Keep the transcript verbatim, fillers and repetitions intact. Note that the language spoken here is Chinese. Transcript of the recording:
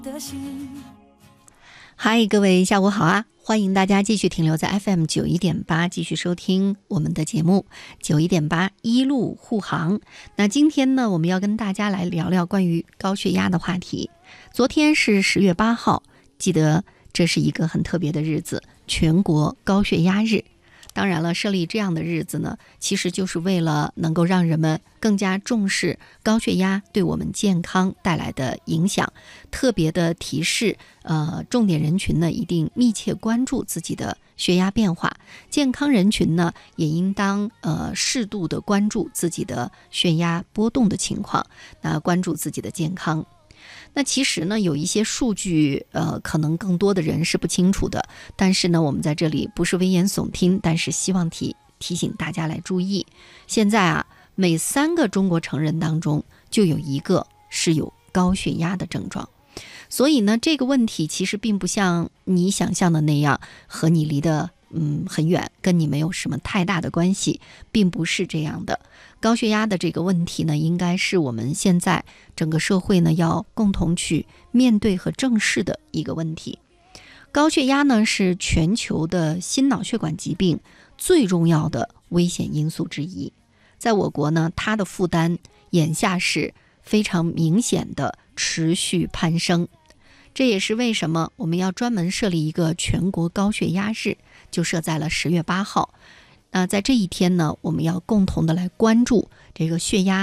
嗨，各位下午好啊！欢迎大家继续停留在 F M 九一点八，继续收听我们的节目九一点八一路护航。那今天呢，我们要跟大家来聊聊关于高血压的话题。昨天是十月八号，记得这是一个很特别的日子，全国高血压日。当然了，设立这样的日子呢，其实就是为了能够让人们更加重视高血压对我们健康带来的影响，特别的提示，呃，重点人群呢一定密切关注自己的血压变化，健康人群呢也应当呃适度的关注自己的血压波动的情况，那关注自己的健康。那其实呢，有一些数据，呃，可能更多的人是不清楚的。但是呢，我们在这里不是危言耸听，但是希望提提醒大家来注意。现在啊，每三个中国成人当中就有一个是有高血压的症状。所以呢，这个问题其实并不像你想象的那样，和你离得嗯很远，跟你没有什么太大的关系，并不是这样的。高血压的这个问题呢，应该是我们现在整个社会呢要共同去面对和正视的一个问题。高血压呢是全球的心脑血管疾病最重要的危险因素之一。在我国呢，它的负担眼下是非常明显的持续攀升。这也是为什么我们要专门设立一个全国高血压日，就设在了十月八号。那在这一天呢，我们要共同的来关注这个血压